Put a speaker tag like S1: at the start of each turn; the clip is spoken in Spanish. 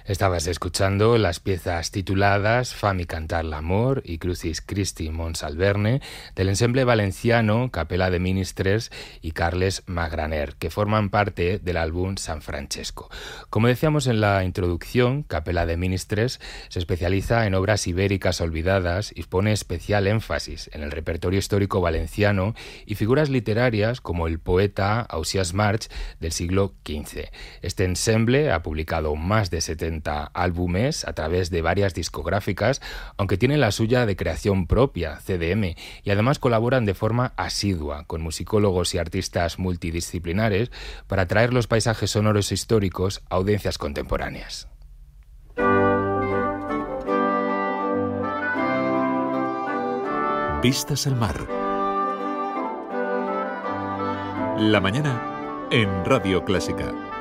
S1: Estabas escuchando las piezas tituladas Fami cantar l'amor y Crucis Christi Mons Alberne del ensemble valenciano Capella de Ministres y Carles Magraner, que forman parte del álbum San Francesco. Como decíamos en la introducción, Capella de Ministres se especializa en obras ibéricas olvidadas y pone especial énfasis en el repertorio histórico valenciano y figuras literarias como el poeta Ausiàs March del siglo XV. Este ensemble ha publicado más de 70 álbumes a través de varias discográficas, aunque tienen la suya de creación propia, CDM, y además colaboran de forma asidua con musicólogos y artistas multidisciplinares para traer los paisajes sonoros históricos a audiencias contemporáneas.
S2: Vistas al mar. La mañana en Radio Clásica.